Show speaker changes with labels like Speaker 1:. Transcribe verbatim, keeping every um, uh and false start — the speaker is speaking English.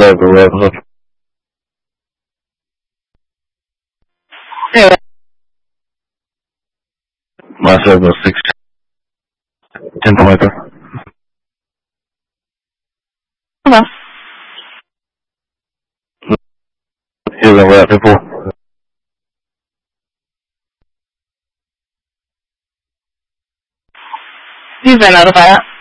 Speaker 1: over.
Speaker 2: Yeah.
Speaker 1: Myself was six. Ten Tomato.
Speaker 2: Hello.
Speaker 1: He was on route before.
Speaker 2: You've been notified.